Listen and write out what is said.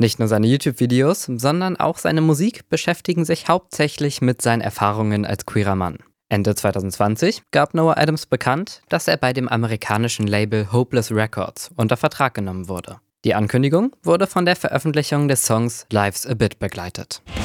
Nicht nur seine YouTube-Videos, sondern auch seine Musik beschäftigen sich hauptsächlich mit seinen Erfahrungen als queerer Mann. Ende 2020 gab Noah Adams bekannt, dass er bei dem amerikanischen Label Hopeless Records unter Vertrag genommen wurde. Die Ankündigung wurde von der Veröffentlichung des Songs Life's a Bit begleitet.